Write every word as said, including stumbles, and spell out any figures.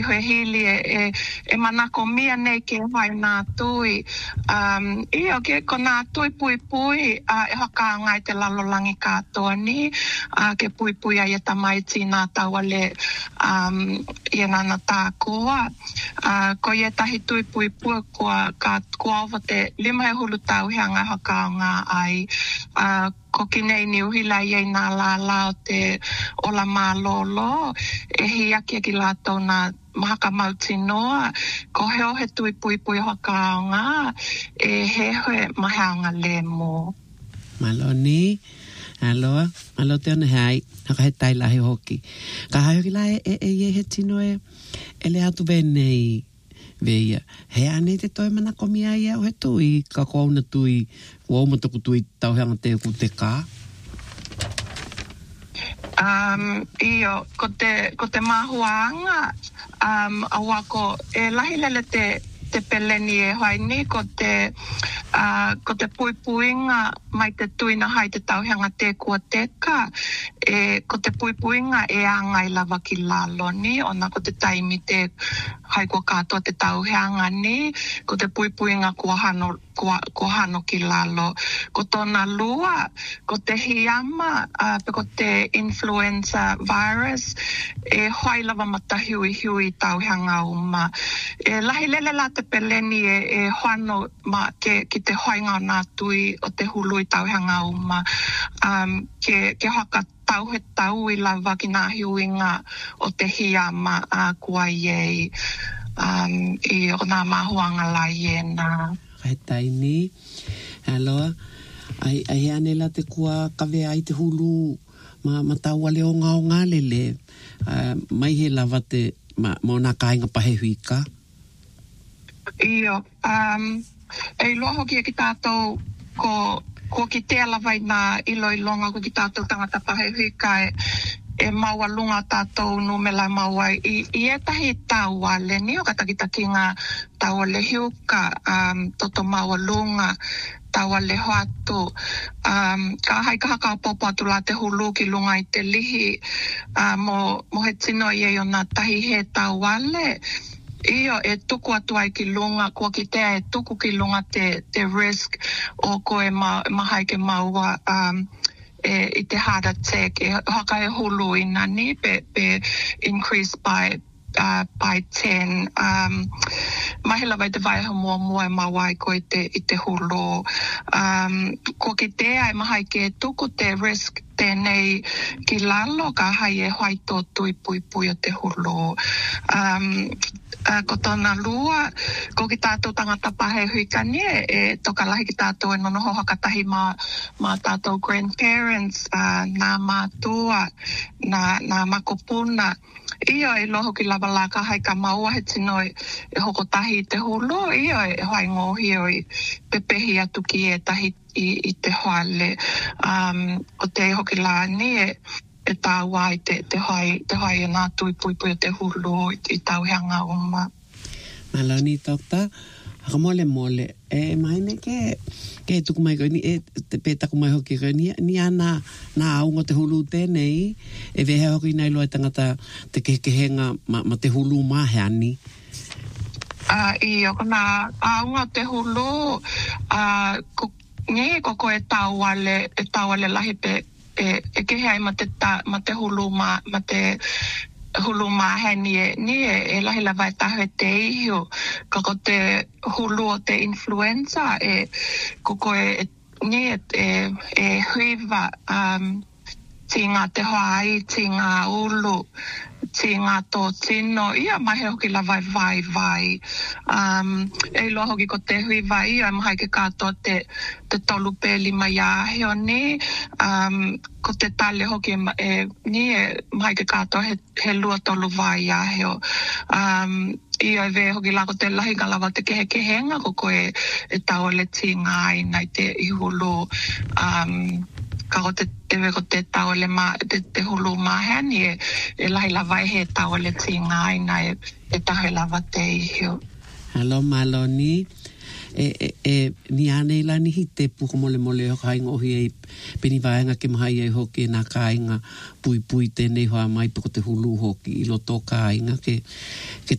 He hili e, e manako mia nei ke hai nā tui. Um, Io ke ko nā tui pui pui uh, e haka ngai te lalolangi katoa ni. Uh, ke pui pui ai e tamaiti nā tauale um, i nana tā koa. Uh, ko ie tahi tui pui pui kua ka kua ova te lima he hulu tau heanga haka ngā ai. Uh, ko kinei ni uhila iei nā la lao te ola mālolo. E hi aki aki lātou nā mahaka mauti noa, ko heo he tui pui pui haka o ngā, e he hoe mahanga le mō. Maloni, aloha, alo te ona hei, haka he tai lahi hoki. Ka hai hoki la e e e he tino e, e le atu venei veia. He ane te toi mana komia ia o he tui, ka kouna tui, o matoku tui tauhanga te ku te kā. Um, io, ko te, ko te mahuanga, um, awa ko e lahi lele te, te peleni e hai ni, ko te, uh, ko te pui puinga mai te tuina hai te tauhanga te kua teka, e, ko te pui puinga e angai lava ki lalo ni, ona ko te taimi te hai kua katoa te tauhanga ni, ko te pui puinga kua hano, kua, kua hano ki lalo. Ko tona lua, ko te hiama, uh, pe ko te influenza virus, e hoi lava mata hui hui tauhanga uma. E lahi lele la te peleni e, e hoano ma ke, ki te hoinga o nā tui o te hului tauhanga uma. Um, ke, ke haka tau he tau i lava ki nā hiuinga o te hiama a uh, kua iei. Um, I o nā mahuanga lai e nā. He taini, aloha, ai, ai anela te kua kawe ai te hulu ma, ma tau ale o ngā o ngā lele. Uh, mai he lava te, ma, mo nā kāinga pahe huika. Io, um, e loa hoki e ki tātou ko, ko ki te alawai nā ilo i longa ko ki tātou tangata pahe huika e, e maua lunga tātou numela maua i, i e tahi tau ale ni o katakitaki ngā tau ale hiuka, um, toto maua lunga, tau ale hoatu. Um, ka hai ka haka popo atu la te hulu ki lunga i te lihi, uh, mo, mo he tino i e o nā tahi he tau ale. Io e tuku atu ai ki lunga, kua ki te e tuku ki lunga te, te risk o koe ma, mahai ke maua um, e, i te heart attack. E haka e hulu i nani pe, pe increase by Uh, by ten. Um, mahila vai te vai ha mua mua e mawai ko i te, i te hulu. Um, ko ki te ai mahai ke tuku te risk tēnei ki lalo ka hai e hoaito tui pui pui o te hulu. Um, uh, ko tona lua, ko ki tātou tangata pahe huikani e, e toka lahi ki tātou e nono hohakatahi ma, ma tātou grandparents, uh, nā mātua, nā, nā makopuna. Ia e loho ki lava la ka hai ka maua he tino e, e hoko tahi i te hulu, ia e hoi ngohi o i pepehi atu ki e tahi i, i te hoale. Um, o te hoki la ni e, e tāua i te, te hoi, te hoi e nā tui pui pui o te hulu i, i tauhanga uma. Malani tokta, haka mole mole, e maine ke, ke tuku mai koe ni, e te pētaku mai hoki koe ni, ni ana nā aunga te hulu tēnei, e vehe hoki nei loa tangata te kekehenga ma, ma te hulu maheani. Uh, I o kona aunga te hulu, uh, ko, nge koko e tauale, e tauale lahi pe, e, e kehe ai ma te, ta, ma te hulu ma, ma te hulu mahe ni e, ni e, e lahi la vai tahe te iho, kako te hulu o te influenza, e koko e, ni e, e, e huiva, um, ti ngā te hoai, ti ngā ulu, ti ngā tō tino, ia mahe hoki la vai vai vai. Um, e loa hoki ko te hui vai, ia mahai ke kātoa te, te tolu pēli mai aheo ni, um, ko te tale hoki e, ni e mahai ke kātoa he, he lua tolu vai aheo. Um, ia e ve hoki lako te lahi ngalawa te kehe kehenga, koko e, e tau le ti ngai nai te ihulu, um, ka o te tewe ko te tau le ma, te, te hulu mahani e, e lahi la vai he tau le ti ngai na e, e tahe lava te ihio. Hello Maloni, e, e, e ni ane la ni hite puko mole mole ho kai ngohi e peni vaenga ke mahai e hoki nā kāinga pui pui tēnei hoa mai puko te hulu hoki i loto kāinga ke, ke